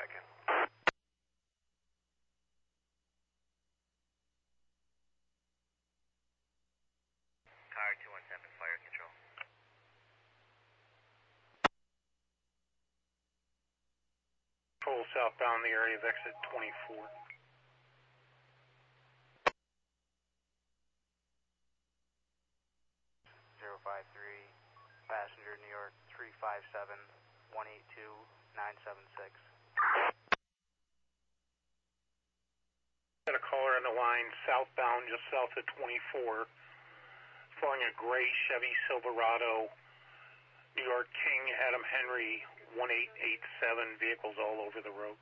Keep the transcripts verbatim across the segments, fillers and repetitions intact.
back in. Tower two one seven, fire control. Control southbound the area of exit twenty-four. zero five three, passenger New York three five seven, one eight two, nine seven six. Got a caller on the line southbound just south of twenty-four, flying a gray Chevy Silverado, New York King Adam Henry one eight eight seven, vehicles all over the road.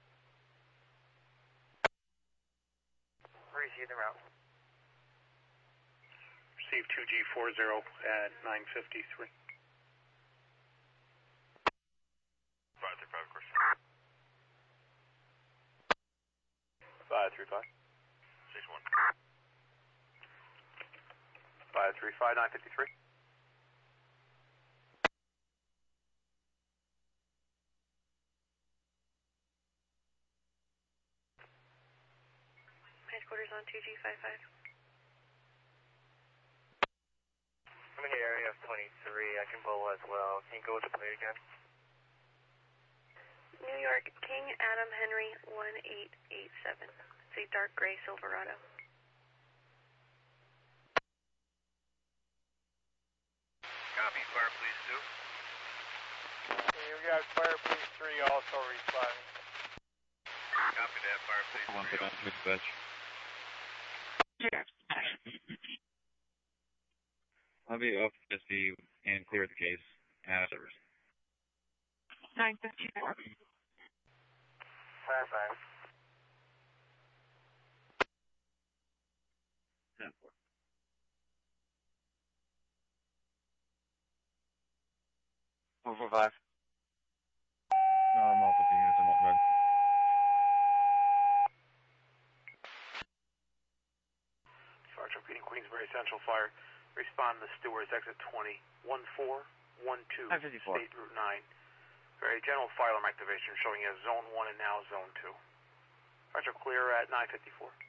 Receive the route. Receive two G forty at nine fifty-three. five three five, of course. five three five. six one. five three five, nine fifty-three. Headquarters on two G fifty-five. I'm in the area of twenty-three. I can bowl as well. Can you go with the plate again? New York King Adam Henry one eight eight seven. It's a dark gray Silverado. Copy, Fire Police two. Okay, we got Fire Police three also responding. Copy that, Fire Police One three. put on dispatch. I'll be up to see and clear the case. Out of service. nine fifty-four. Fire five. ten four. four four five. No, I'm off with the units. I'm off red. Fire truck beating Queensbury Central Fire. Respond to Stewart's exit twenty, one four one two, nine fifty-four. State Route nine. Very general fire alarm activation showing as zone one and now zone two. Fire truck clear at nine fifty-four.